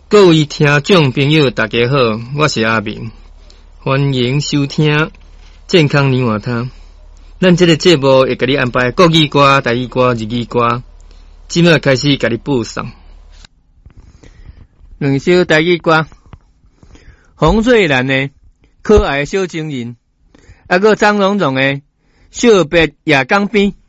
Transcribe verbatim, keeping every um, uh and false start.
各位听众朋友，大家好，我是阿明，欢迎收听健康年华汤。咱这个节目会给你安排国语歌、台语歌、日语歌，今麦开始给你播送。两首台语歌，洪瑞兰的《可爱小情人》，啊个张荣荣的《小白夜港边》。